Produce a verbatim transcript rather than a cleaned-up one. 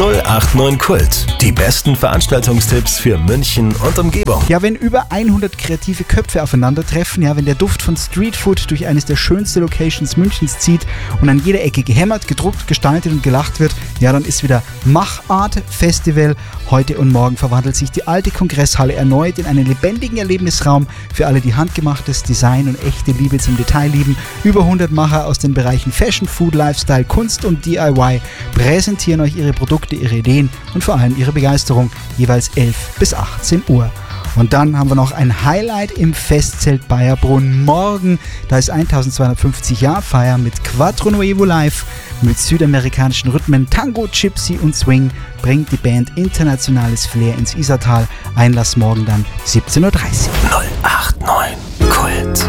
null acht neun Kult. Die besten Veranstaltungstipps für München und Umgebung. Ja, wenn über hundert kreative Köpfe aufeinandertreffen, ja, wenn der Duft von Streetfood durch eines der schönsten Locations Münchens zieht und an jeder Ecke gehämmert, gedruckt, gestaltet und gelacht wird, ja, dann ist wieder Machart Festival. Heute und morgen verwandelt sich die alte Kongresshalle erneut in einen lebendigen Erlebnisraum für alle, die handgemachtes Design und echte Liebe zum Detail lieben. Über hundert Macher aus den Bereichen Fashion, Food, Lifestyle, Kunst und D I Y präsentieren euch ihre Produkte, ihre Ideen und vor allem ihre Begeisterung, jeweils elf bis achtzehn Uhr. Und dann haben wir noch ein Highlight im Festzelt Bayerbrunn. Morgen, da ist eintausendzweihundertfünfzig Jahr Feier mit Quattro Nuevo Live, mit südamerikanischen Rhythmen, Tango, Gypsy und Swing bringt die Band internationales Flair ins Isartal. Einlass morgen dann siebzehn Uhr dreißig. null acht neun